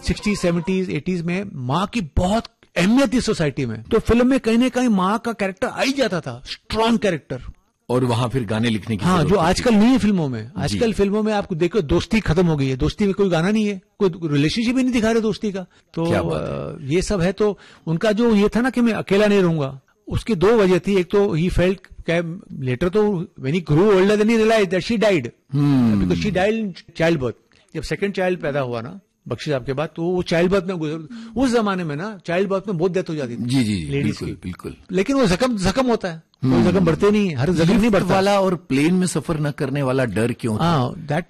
60s, 70s, 80s में माँ की बहुत अहमियत थी सोसाइटी में। तो फिल्म में कहीं ना कहीं माँ का कैरेक्टर आ ही जाता था, स्ट्रॉन्ग कैरेक्टर। और वहां फिर गाने लिखने की हाँ, जो आजकल नहीं है फिल्मों में। आजकल फिल्मों में आपको देखो दोस्ती खत्म हो गई है, दोस्ती में कोई गाना नहीं है, कोई रिलेशनशिप ही नहीं दिखा रहे दोस्ती का। तो ये सब है। तो उनका जो ये था ना कि मैं अकेला नहीं रहूंगा, उसकी दो वजह थी। एक तो ही फेल्ट लेटर, तो when he Guru older then he realised that she died, because she died in child birth. जब सेकंड चाइल्ड पैदा हुआ ना बख्शी साहब के बाद, तो वो चाइल्ड बर्थ में गुजर। उस जमाने में ना चाइल्ड बर्थ में बहुत डेथ हो जाती थी जी लेडीज की। बिल्कुल। लेकिन वो जख्म होता है, कोई जख्म बढ़ते नहीं है, हर जख्म नहीं बढ़ता वाला। और प्लेन में सफर न करने वाला डर क्यों था? That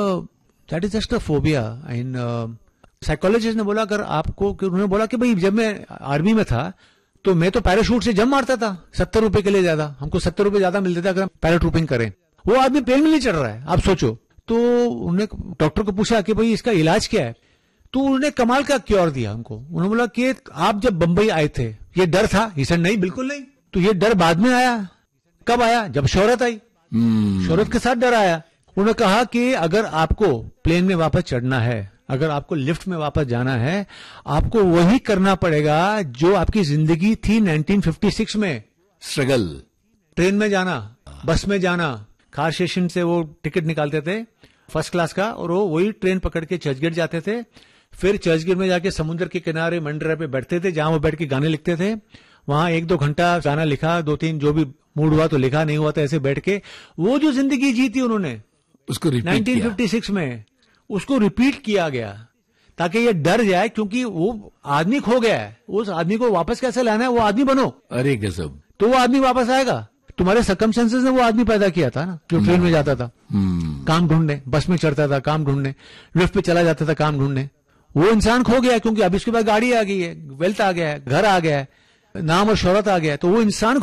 is just a phobia. And psychologist ने बोला, अगर आपको, उन्होंने बोला कि भाई जब मैं आर्मी में था तो मैं तो पैराशूट से जंप मारता था 70 रुपए के लिए, ज्यादा हमको 70 रुपए ज्यादा मिलते थे अगर हम पैराट्रूपिंग करें। वो आदमी प्लेन में नहीं चढ़ रहा है, आप सोचो। तो उन्होंने डॉक्टर को पूछा कि भाई इसका इलाज क्या है, तो उन्होंने कमाल का क्योर दिया हमको। उन्होंने बोला कि आप जब बंबई आए थे ये डर था? ही सेड नहीं, बिल्कुल नहीं। तो ये डर बाद में आया। कब आया? जब शोहरत आई, शोहरत के साथ डर आया। उन्होंने कहा कि अगर आपको प्लेन में वापस चढ़ना है, अगर आपको लिफ्ट में वापस जाना है, आपको वही करना पड़ेगा जो आपकी जिंदगी थी 1956 में। स्ट्रगल। ट्रेन में जाना, बस में जाना, कार स्टेशन से वो टिकट निकालते थे फर्स्ट क्लास का, और वो वही ट्रेन पकड़ के चर्चगेट जाते थे। फिर चर्चगेट में जाके समुद्र के किनारे मंडरा पे बैठते थे, जहां वो बैठ के गाने लिखते थे। वहां 1-2 घंटा गाना लिखा, 2-3 जो भी मूड हुआ तो लिखा, नहीं हुआ तो ऐसे बैठ के वो जो जिंदगी जी थी उन्होंने उसको 1956 में, उसको रिपीट किया गया ताकि ये डर जाए, क्योंकि वो आदमी खो गया है, उस आदमी को वापस कैसे लाना है, वो आदमी बनो। अरे गजब। तो वो आदमी वापस आएगा। तुम्हारे सर्कमस्टेंसेस ने वो आदमी पैदा किया था ना, जो ट्रेन में जाता था काम ढूंढने, बस में चढ़ता था काम ढूंढने, लिफ्ट पे चला जाता था काम ढूंढने। वो इंसान खो गया, क्योंकि अब इसके बाद गाड़ी आ गई है, वेल्थ आ गया है, घर आ गया है, नाम और शोहरत आ गया है, तो वो इंसान